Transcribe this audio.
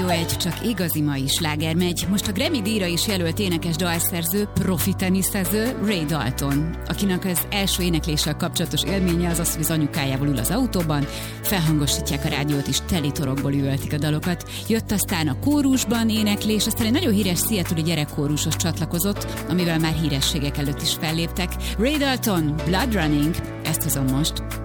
Rádió 1 csak igazi mai sláger megy. Most a Grammy-díjra is jelölt énekes dalszerző, profi teniszező Ray Dalton, akinek az első énekléssel kapcsolatos élménye az, hogy az anyukájával ül az autóban, felhangosítják a rádiót és teli torokból üvöltik a dalokat. Jött aztán a kórusban éneklés, aztán egy nagyon híres Seattle-i gyerekkórushoz csatlakozott, amivel már hírességek előtt is felléptek. Ray Dalton, Blood Running, ezt hozom most.